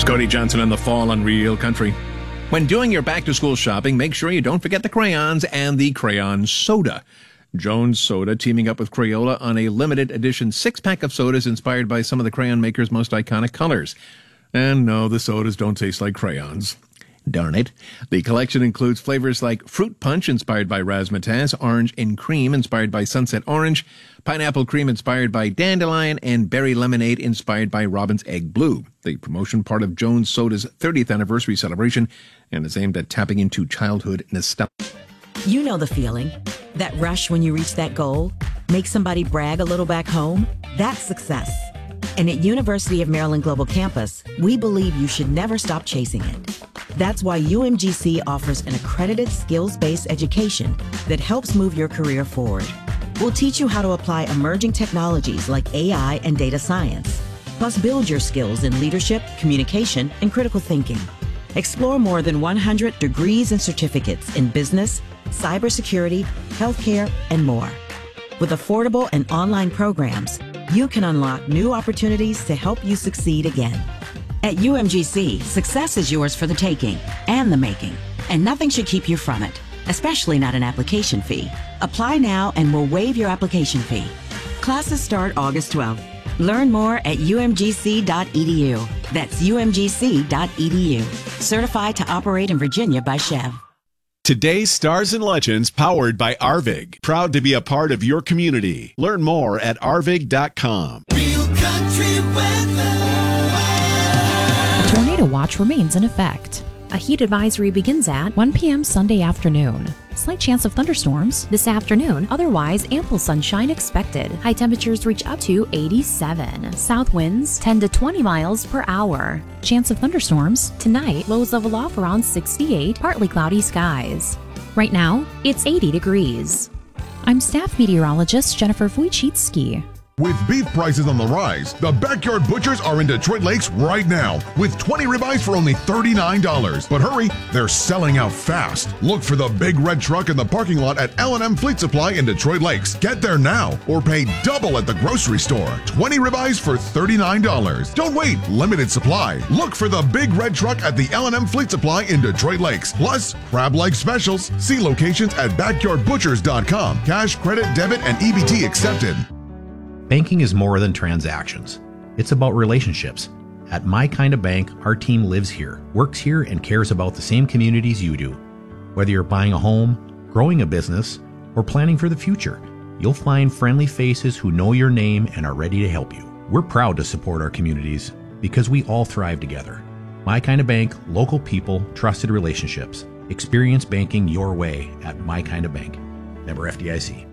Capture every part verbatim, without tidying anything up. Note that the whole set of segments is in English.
Cody Johnson in the fall on Real Country. When doing your back-to-school shopping, make sure you don't forget the crayons and the crayon soda. Jones Soda teaming up with Crayola on a limited edition six-pack of sodas inspired by some of the crayon maker's most iconic colors. And no, the sodas don't taste like crayons. Darn it. The collection includes flavors like Fruit Punch, inspired by Razzmatazz, Orange and Cream, inspired by Sunset Orange, Pineapple Cream, inspired by Dandelion, and Berry Lemonade, inspired by Robin's Egg Blue. The promotion part of Jones Soda's thirtieth anniversary celebration and is aimed at tapping into childhood nostalgia. You know the feeling. That rush when you reach that goal? Make somebody brag a little back home? That's success. And at University of Maryland Global Campus, we believe you should never stop chasing it. That's why U M G C offers an accredited skills-based education that helps move your career forward. We'll teach you how to apply emerging technologies like A I and data science, plus build your skills in leadership, communication, and critical thinking. Explore more than one hundred degrees and certificates in business, cybersecurity, healthcare, and more. With affordable and online programs, you can unlock new opportunities to help you succeed again. At U M G C, success is yours for the taking and the making, and nothing should keep you from it, especially not an application fee. Apply now and we'll waive your application fee. Classes start August twelfth. Learn more at U M G C dot E D U. That's U M G C dot E D U. Certified to operate in Virginia by Chev. Today's Stars and Legends, powered by Arvig. Proud to be a part of your community. Learn more at arvig dot com. Real Country Weather. A tornado watch remains in effect. A heat advisory begins at one p.m. Sunday afternoon. Slight chance of thunderstorms this afternoon, otherwise ample sunshine expected. High temperatures reach up to eighty-seven. South winds ten to twenty miles per hour. Chance of thunderstorms tonight, lows level off around sixty-eight, partly cloudy skies. Right now, it's eighty degrees. I'm staff meteorologist Jennifer Wojcicki. With beef prices on the rise, the Backyard Butchers are in Detroit Lakes right now with twenty ribeyes for only thirty-nine dollars. But hurry, they're selling out fast. Look for the big red truck in the parking lot at L and M Fleet Supply in Detroit Lakes. Get there now or pay double at the grocery store. twenty ribeyes for thirty-nine dollars. Don't wait, limited supply. Look for the big red truck at the L and M Fleet Supply in Detroit Lakes. Plus, crab leg specials. See locations at backyard butchers dot com. Cash, credit, debit, and E B T accepted. Banking is more than transactions. It's about relationships. At My Kind of Bank, our team lives here, works here, and cares about the same communities you do. Whether you're buying a home, growing a business, or planning for the future, you'll find friendly faces who know your name and are ready to help you. We're proud to support our communities because we all thrive together. My Kind of Bank, local people, trusted relationships. Experience banking your way at My Kind of Bank. Member F D I C.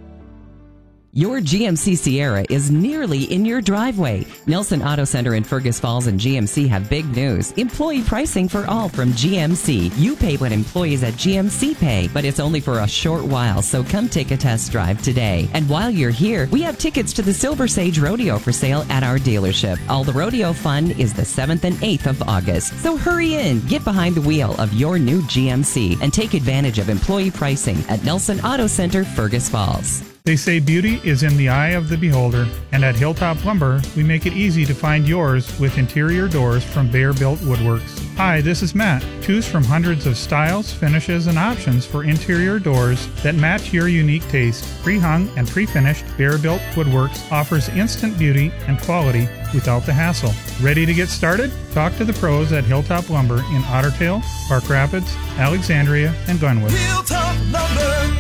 Your G M C Sierra is nearly in your driveway. Nelson Auto Center in Fergus Falls and G M C have big news. Employee pricing for all from G M C. You pay what employees at G M C pay, but it's only for a short while, so come take a test drive today. And while you're here, we have tickets to the Silver Sage Rodeo for sale at our dealership. All the rodeo fun is the seventh and eighth of August. So hurry in, get behind the wheel of your new G M C, and take advantage of employee pricing at Nelson Auto Center, Fergus Falls. They say beauty is in the eye of the beholder, and at Hilltop Lumber, we make it easy to find yours with interior doors from Bear Built Woodworks. Hi, this is Matt. Choose from hundreds of styles, finishes, and options for interior doors that match your unique taste. Pre-hung and pre-finished, Bear Built Woodworks offers instant beauty and quality without the hassle. Ready to get started? Talk to the pros at Hilltop Lumber in Otter Tail, Park Rapids, Alexandria, and Glenwood. Hilltop Lumber.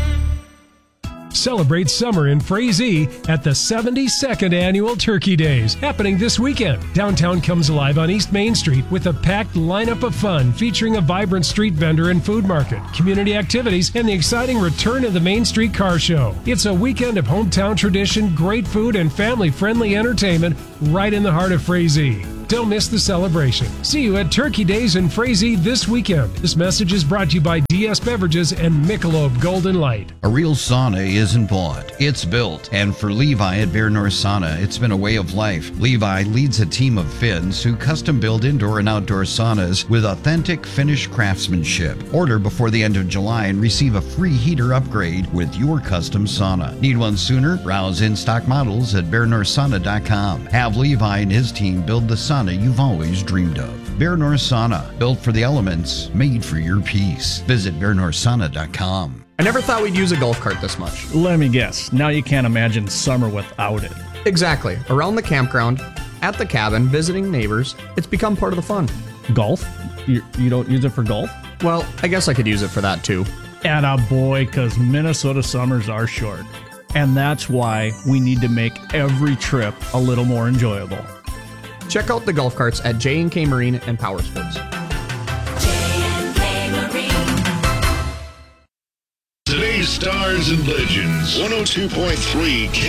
Celebrate summer in Frazee at the seventy-second Annual Turkey Days, happening this weekend. Downtown comes alive on East Main Street with a packed lineup of fun featuring a vibrant street vendor and food market, community activities, and the exciting return of the Main Street Car Show. It's a weekend of hometown tradition, great food, and family-friendly entertainment right in the heart of Frazee. Don't miss the celebration. See you at Turkey Days in Frazee this weekend. This message is brought to you by D S Beverages and Michelob Golden Light. A real sauna isn't bought, it's built. And for Levi at Bear North Sauna, it's been a way of life. Levi leads a team of Finns who custom build indoor and outdoor saunas with authentic Finnish craftsmanship. Order before the end of July and receive a free heater upgrade with your custom sauna. Need one sooner? Browse in-stock models at bear north sauna dot com. Have Levi and his team build the sauna sauna you've always dreamed of. Bear North Sauna, built for the elements, made for your peace. Visit bear north sauna dot com. I never thought we'd use a golf cart this much. Let me guess. Now you can't imagine summer without it. Exactly. Around the campground, at the cabin, visiting neighbors, it's become part of the fun. Golf? You, you don't use it for golf? Well, I guess I could use it for that too. Atta boy, because Minnesota summers are short. And that's why we need to make every trip a little more enjoyable. Check out the golf carts at J and K Marine and Power Sports. Today's Stars and Legends, one oh two point three K